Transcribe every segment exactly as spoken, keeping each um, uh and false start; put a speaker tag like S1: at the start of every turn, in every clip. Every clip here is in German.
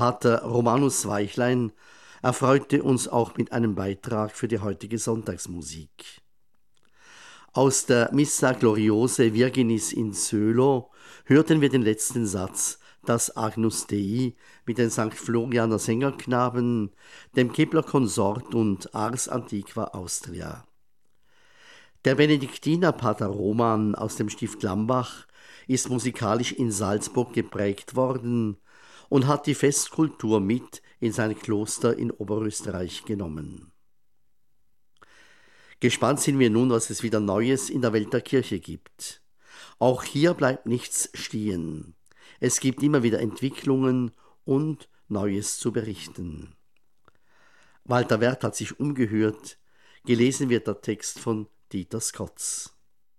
S1: Pater Romanus Weichlein erfreute uns auch mit einem Beitrag für die heutige Sonntagsmusik. Aus der Missa Gloriose Virginis in Sölo hörten wir den letzten Satz, das Agnus Dei, mit den Sankt Florianer Sängerknaben, dem Kepler Konsort und Ars Antiqua Austria. Der Benediktiner Pater Roman aus dem Stift Lambach ist musikalisch in Salzburg geprägt worden und hat die Festkultur mit in sein Kloster in Oberösterreich genommen. Gespannt sind wir nun, was es wieder Neues in der Welt der Kirche gibt. Auch hier bleibt nichts stehen. Es gibt immer wieder Entwicklungen und Neues zu berichten. Walter Werth hat sich umgehört. Gelesen wird der Text von Dieter Scotts.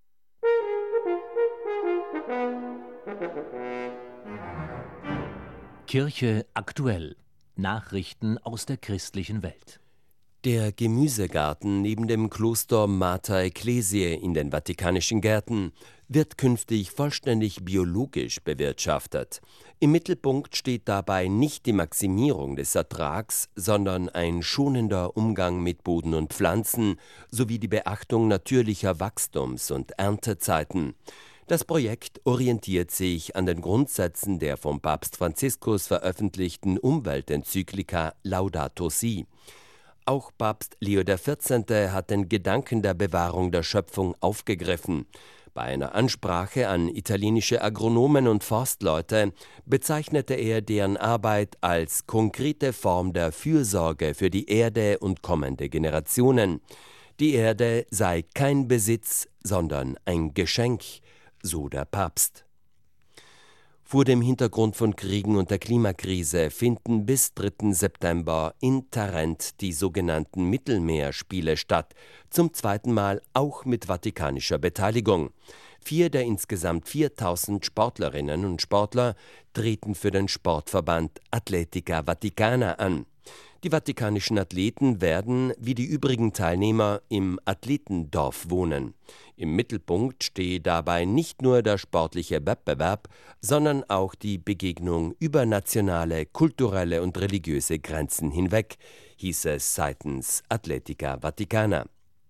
S2: Kirche aktuell. Nachrichten aus der christlichen Welt.
S3: Der Gemüsegarten neben dem Kloster Mater Ecclesiae in den Vatikanischen Gärten wird künftig vollständig biologisch bewirtschaftet. Im Mittelpunkt steht dabei nicht die Maximierung des Ertrags, sondern ein schonender Umgang mit Boden und Pflanzen sowie die Beachtung natürlicher Wachstums- und Erntezeiten. Das Projekt orientiert sich an den Grundsätzen der vom Papst Franziskus veröffentlichten Umweltenzyklika Laudato Si. Auch Papst Leo der Vierzehnte hat den Gedanken der Bewahrung der Schöpfung aufgegriffen. Bei einer Ansprache an italienische Agronomen und Forstleute bezeichnete er deren Arbeit als konkrete Form der Fürsorge für die Erde und kommende Generationen. Die Erde sei kein Besitz, sondern ein Geschenk, so der Papst. Vor dem Hintergrund von Kriegen und der Klimakrise finden bis dritten September in Tarent die sogenannten Mittelmeerspiele statt, zum zweiten Mal auch mit vatikanischer Beteiligung. Vier der insgesamt viertausend Sportlerinnen und Sportler treten für den Sportverband Atletica Vaticana an. Die vatikanischen Athleten werden, wie die übrigen Teilnehmer, im Athletendorf wohnen. Im Mittelpunkt stehe dabei nicht nur der sportliche Wettbewerb, sondern auch die Begegnung über nationale, kulturelle und religiöse Grenzen hinweg, hieß es seitens Atletica Vaticana.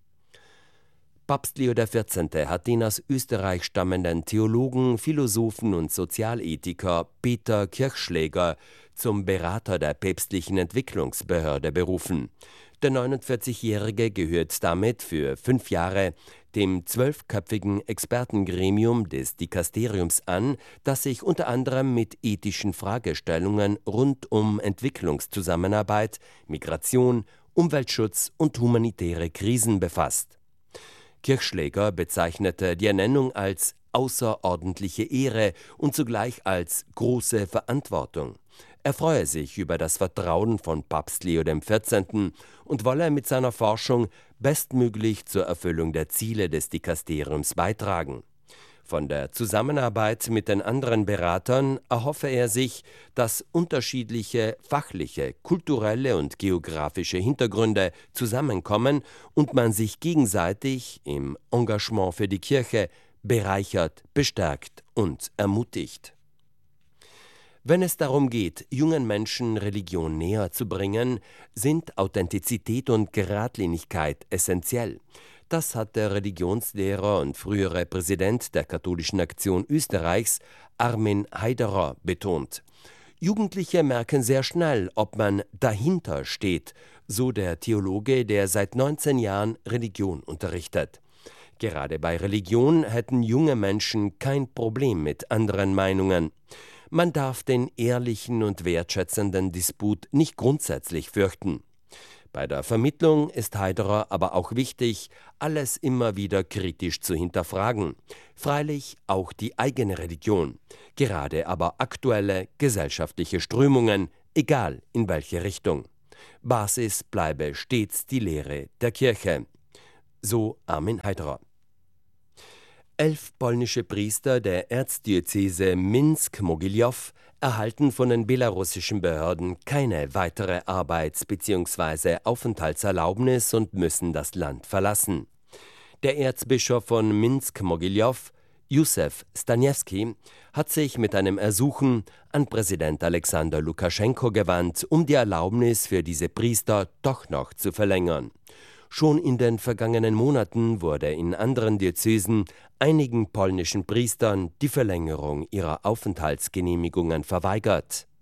S3: Papst Leo der Vierzehnte hat den aus Österreich stammenden Theologen, Philosophen und Sozialethiker Peter Kirchschläger zum Berater der päpstlichen Entwicklungsbehörde berufen. Der neunundvierzigjährige gehört damit für fünf Jahre dem zwölfköpfigen Expertengremium des Dikasteriums an, das sich unter anderem mit ethischen Fragestellungen rund um Entwicklungszusammenarbeit, Migration, Umweltschutz und humanitäre Krisen befasst. Kirchschläger bezeichnete die Ernennung als außerordentliche Ehre und zugleich als große Verantwortung. Er freue sich über das Vertrauen von Papst Leo der Vierzehnte und wolle mit seiner Forschung bestmöglich zur Erfüllung der Ziele des Dikasteriums beitragen. Von der Zusammenarbeit mit den anderen Beratern erhoffe er sich, dass unterschiedliche fachliche, kulturelle und geografische Hintergründe zusammenkommen und man sich gegenseitig im Engagement für die Kirche bereichert, bestärkt und ermutigt. Wenn es darum geht, jungen Menschen Religion näher zu bringen, sind Authentizität und Geradlinigkeit essentiell. Das hat der Religionslehrer und frühere Präsident der Katholischen Aktion Österreichs, Armin Haiderer, betont. Jugendliche merken sehr schnell, ob man dahinter steht, so der Theologe, der seit neunzehn Jahren Religion unterrichtet. Gerade bei Religion hätten junge Menschen kein Problem mit anderen Meinungen. Man darf den ehrlichen und wertschätzenden Disput nicht grundsätzlich fürchten. Bei der Vermittlung ist Haiderer aber auch wichtig, alles immer wieder kritisch zu hinterfragen. Freilich auch die eigene Religion, gerade aber aktuelle gesellschaftliche Strömungen, egal in welche Richtung. Basis bleibe stets die Lehre der Kirche. So Armin Haiderer. Elf polnische Priester der Erzdiözese Minsk-Mogiljow erhalten von den belarussischen Behörden keine weitere Arbeits- bzw. Aufenthaltserlaubnis und müssen das Land verlassen. Der Erzbischof von Minsk-Mogiljow, Józef Staniewski, hat sich mit einem Ersuchen an Präsident Alexander Lukaschenko gewandt, um die Erlaubnis für diese Priester doch noch zu verlängern. Schon in den vergangenen Monaten wurde in anderen Diözesen einigen polnischen Priestern die Verlängerung ihrer Aufenthaltsgenehmigungen verweigert.